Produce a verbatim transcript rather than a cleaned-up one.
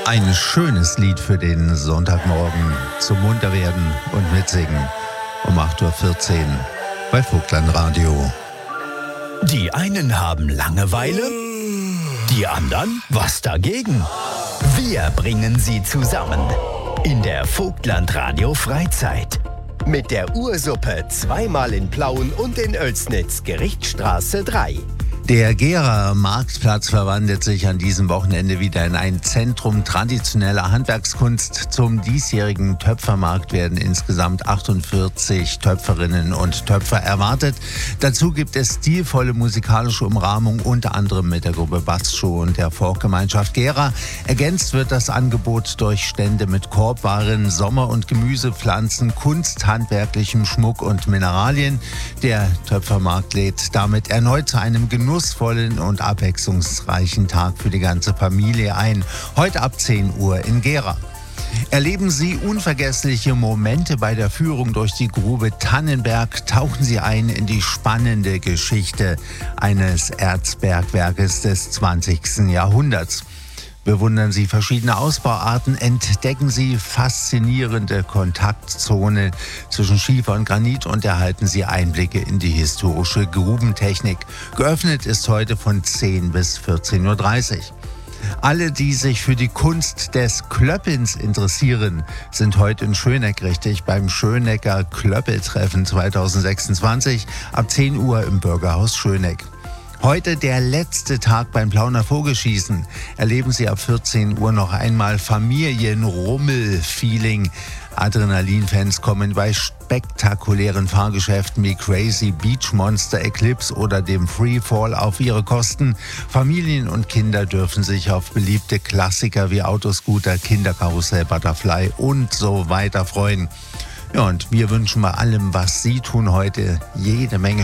Ein schönes Lied für den Sonntagmorgen zum Munterwerden und Mitsingen um acht Uhr vierzehn bei Vogtland-Radio. Die einen haben Langeweile, die anderen was dagegen. Wir bringen sie zusammen in der Vogtland-Radio Freizeit. Mit der Ursuppe zweimal in Plauen und in Oelsnitz, Gerichtsstraße drei. Der Gera Marktplatz verwandelt sich an diesem Wochenende wieder in ein Zentrum traditioneller Handwerkskunst. Zum diesjährigen Töpfermarkt werden insgesamt achtundvierzig Töpferinnen und Töpfer erwartet. Dazu gibt es stilvolle musikalische Umrahmung, unter anderem mit der Gruppe Bastschuh und der Folkgemeinschaft Gera. Ergänzt wird das Angebot durch Stände mit Korbwaren, Sommer- und Gemüsepflanzen, kunsthandwerklichem Schmuck und Mineralien. Der Töpfermarkt lädt damit erneut zu einem genussvollen und abwechslungsreichen Tag für die ganze Familie ein. Heute ab zehn Uhr in Gera. Erleben Sie unvergessliche Momente bei der Führung durch die Grube Tannenberg. Tauchen Sie ein in die spannende Geschichte eines Erzbergwerkes des zwanzigsten Jahrhunderts. Bewundern Sie verschiedene Ausbauarten, entdecken Sie faszinierende Kontaktzonen zwischen Schiefer und Granit und erhalten Sie Einblicke in die historische Grubentechnik. Geöffnet ist heute von zehn bis vierzehn Uhr dreißig. Alle, die sich für die Kunst des Klöppelns interessieren, sind heute in Schöneck richtig beim Schönecker Klöppeltreffen zweitausendsechsundzwanzig ab zehn Uhr im Bürgerhaus Schöneck. Heute der letzte Tag beim Plauner Vogelschießen. Erleben Sie ab vierzehn Uhr noch einmal Familienrummel-Feeling. Adrenalinfans kommen bei spektakulären Fahrgeschäften wie Crazy Beach Monster Eclipse oder dem Freefall auf ihre Kosten. Familien und Kinder dürfen sich auf beliebte Klassiker wie Autoscooter, Kinderkarussell, Butterfly und so weiter freuen. Ja, und wir wünschen bei allem, was Sie tun heute, jede Menge